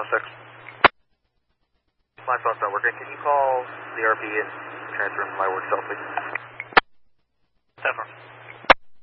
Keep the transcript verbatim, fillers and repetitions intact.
six. My phone's not working. Can you call the R P and transfer him to my work cell, please? ten four.